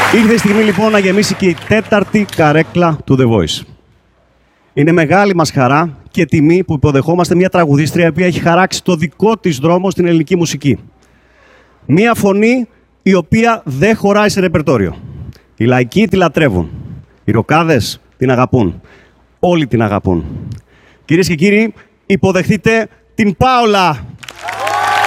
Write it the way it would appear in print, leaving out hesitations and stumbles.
Ήρθε η στιγμή λοιπόν να γεμίσει και η τέταρτη καρέκλα του The Voice. Είναι μεγάλη μας χαρά και τιμή που υποδεχόμαστε μια τραγουδίστρια η οποία έχει χαράξει το δικό της δρόμο στην ελληνική μουσική. Μια φωνή η οποία δεν χωράει σε ρεπερτόριο. Οι λαϊκοί τη λατρεύουν. Οι ροκάδες την αγαπούν. Όλοι την αγαπούν. Κυρίες και κύριοι, υποδεχτείτε την Πάολα.